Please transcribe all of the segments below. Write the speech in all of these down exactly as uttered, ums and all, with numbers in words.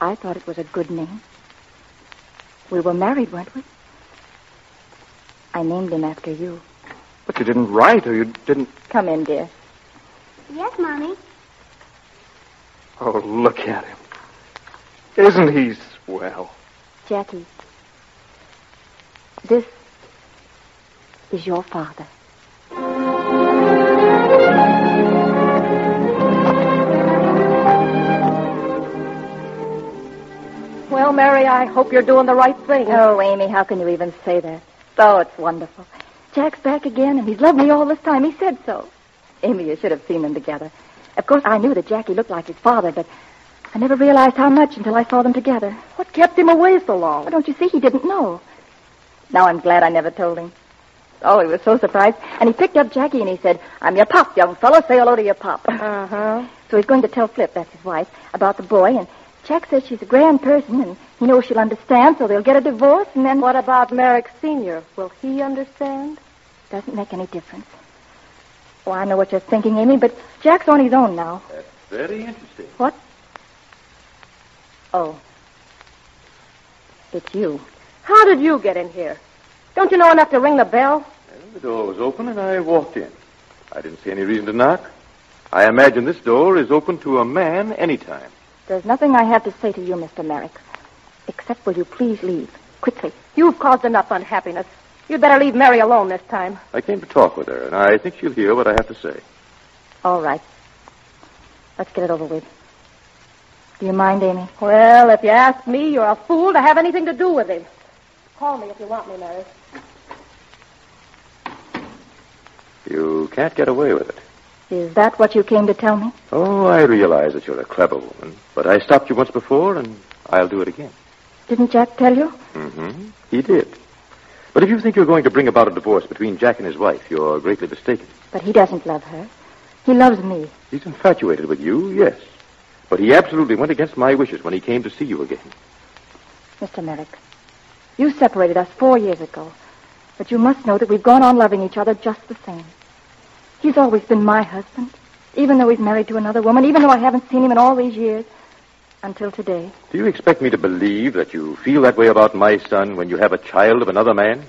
I thought it was a good name. We were married, weren't we? I named him after you. But you didn't write, or you didn't... Come in, dear. Yes, Mommy. Oh, look at him. Isn't he swell? Jackie, this is your father. Well, Mary, I hope you're doing the right thing. Oh, Amy, how can you even say that? Oh, it's wonderful. Jack's back again, and he's loved me all this time. He said so. Amy, you should have seen them together. Of course, I knew that Jackie looked like his father, but I never realized how much until I saw them together. What kept him away so long? Well, don't you see? He didn't know. Now I'm glad I never told him. Oh, he was so surprised. And he picked up Jackie and he said, I'm your pop, young fellow. Say hello to your pop. Uh-huh. So he's going to tell Flip, that's his wife, about the boy. And Jack says she's a grand person and he knows she'll understand, so they'll get a divorce and then... What about Merrick Senior? Will he understand? Doesn't make any difference. Oh, I know what you're thinking, Amy, but Jack's on his own now. That's very interesting. What? Oh. It's you. How did you get in here? Don't you know enough to ring the bell? Well, the door was open and I walked in. I didn't see any reason to knock. I imagine this door is open to a man anytime. There's nothing I have to say to you, Mister Merrick. Except will you please leave? Quickly. You've caused enough unhappiness. You'd better leave Mary alone this time. I came to talk with her, and I think she'll hear what I have to say. All right. Let's get it over with. Do you mind, Amy? Well, if you ask me, you're a fool to have anything to do with him. Call me if you want me, Mary. You can't get away with it. Is that what you came to tell me? Oh, I realize that you're a clever woman, but I stopped you once before, and I'll do it again. Didn't Jack tell you? Mm-hmm. He did. But if you think you're going to bring about a divorce between Jack and his wife, you're greatly mistaken. But he doesn't love her. He loves me. He's infatuated with you, yes. But he absolutely went against my wishes when he came to see you again. Mister Merrick, you separated us four years ago. But you must know that we've gone on loving each other just the same. He's always been my husband, even though he's married to another woman, even though I haven't seen him in all these years. Until today. Do you expect me to believe that you feel that way about my son when you have a child of another man?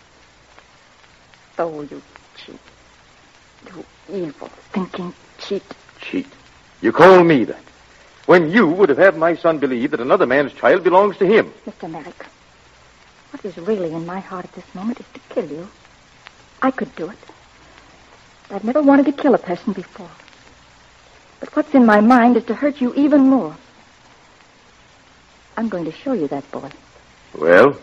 Oh, you cheat. You evil, thinking cheat. Cheat? You call me that? When you would have had my son believe that another man's child belongs to him. Mister Merrick, what is really in my heart at this moment is to kill you. I could do it. I've never wanted to kill a person before. But what's in my mind is to hurt you even more. I'm going to show you that boy. Well?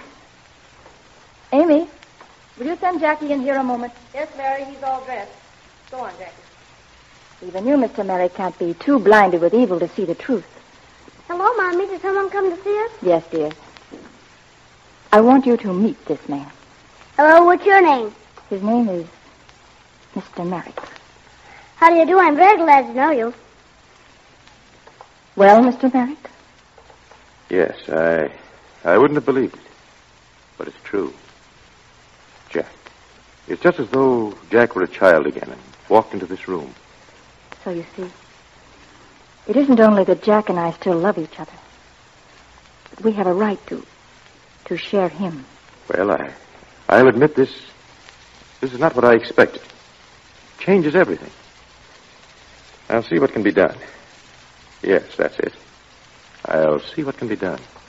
Amy, will you send Jackie in here a moment? Yes, Mary, he's all dressed. Go on, Jackie. Even you, Mister Merrick, can't be too blinded with evil to see the truth. Hello, Mommy. Did someone come to see us? Yes, dear. I want you to meet this man. Hello, what's your name? His name is Mister Merrick. How do you do? I'm very glad to know you. Well, Mister Merrick? Yes, I I wouldn't have believed it. But it's true. Jack. It's just as though Jack were a child again and walked into this room. So you see, it isn't only that Jack and I still love each other, but we have a right to to share him. Well, I I'll admit this this is not what I expected. Changes everything. I'll see what can be done. Yes, that's it. I'll see what can be done.